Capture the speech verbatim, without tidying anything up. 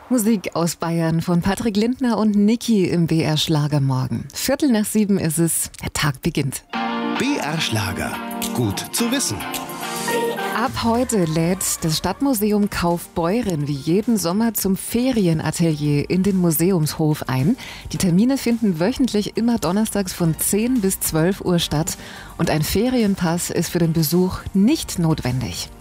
Musik aus Bayern von Patrick Lindner und Niki im B R Schlagermorgen. Viertel nach sieben ist es, der Tag beginnt. B R Schlager, gut zu wissen. Ab heute lädt das Stadtmuseum Kaufbeuren wie jeden Sommer zum Ferienatelier in den Museumshof ein. Die Termine finden wöchentlich immer donnerstags von zehn bis zwölf Uhr statt und ein Ferienpass ist für den Besuch nicht notwendig.